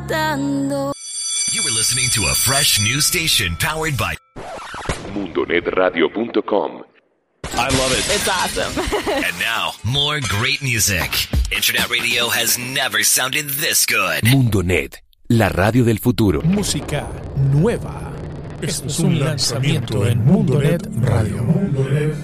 matando. You were listening to a fresh new station powered by MundoNetRadio.com. I love it. It's awesome. And now, more great music. Internet radio has never sounded this good. Mundonet, la radio del futuro. Música nueva. Esto es un lanzamiento en Mundonet Radio.